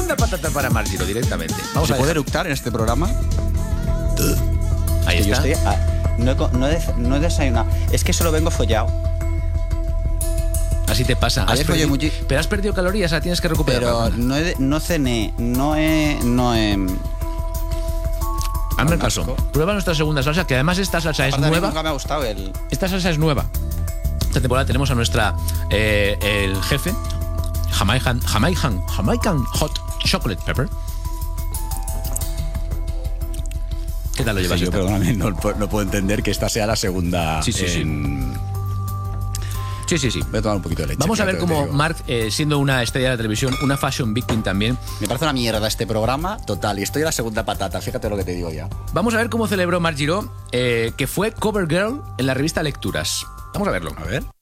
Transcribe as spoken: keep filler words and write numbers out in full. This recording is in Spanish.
segunda patata para Marc Giró directamente. Vamos ¿Se a puede dejar. eructar en este programa? Ahí Que yo está. estoy, ah, no, he, co- no, he, des- no he desayunado. Es que solo vengo follado. Así te pasa. Has Ayer follé perdi- muchi- Pero has perdido calorías, ahora tienes que recuperar. Pero no, he, no cené, no he... No he Hazme el Con caso. asco. Prueba nuestra segunda salsa, que además esta salsa es aparte, a mí nueva. nunca me ha gustado el... Esta salsa es nueva. Esta temporada tenemos a nuestra eh, el jefe Jamaican, Jamaican, Jamaican Hot Chocolate Pepper. ¿Qué tal lo llevas? Sí, yo, esta? perdóname, no, no puedo entender que esta sea la segunda. Sí, sí, sí. en... Sí, sí, sí. Voy a tomar un poquito de leche. Vamos a ver fíjate, cómo te digo. Marc, eh, siendo una estrella de la televisión, una fashion victim también, Me parece una mierda este programa, total. Y estoy en la segunda patata, fíjate lo que te digo ya. vamos a ver cómo celebró Marc Giró, eh, que fue cover girl en la revista Lecturas. Vamos a verlo. A ver.